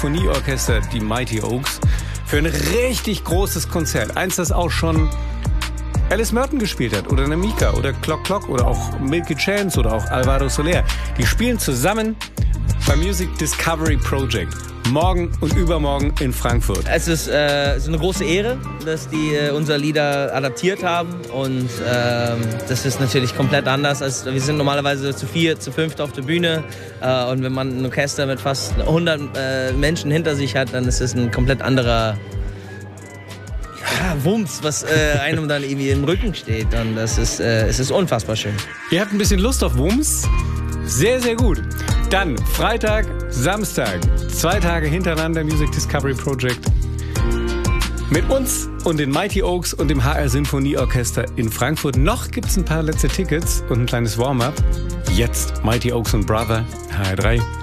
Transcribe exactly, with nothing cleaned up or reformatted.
Sinfonieorchester, die Mighty Oaks, für ein richtig großes Konzert. Eins, das auch schon Alice Merton gespielt hat oder Namika oder Clock Clock oder auch Milky Chance oder auch Alvaro Soler. Die spielen zusammen beim Music Discovery Project. Morgen und übermorgen in Frankfurt. Es ist, äh, es ist eine große Ehre, dass die äh, unsere Lieder adaptiert haben. Und äh, das ist natürlich komplett anders. Als, wir sind normalerweise zu vier, zu fünft auf der Bühne. Äh, und wenn man ein Orchester mit fast hundert äh, Menschen hinter sich hat, dann ist es ein komplett anderer ja, Wumms, was äh, einem dann irgendwie im Rücken steht. Und das ist, äh, es ist unfassbar schön. Ihr habt ein bisschen Lust auf Wumms? Sehr, sehr gut. Dann Freitag, Samstag, zwei Tage hintereinander Music Discovery Project. Mit uns und den Mighty Oaks und dem H R Sinfonieorchester in Frankfurt. Noch gibt es ein paar letzte Tickets und ein kleines Warm-up. Jetzt Mighty Oaks und Brother, H R drei.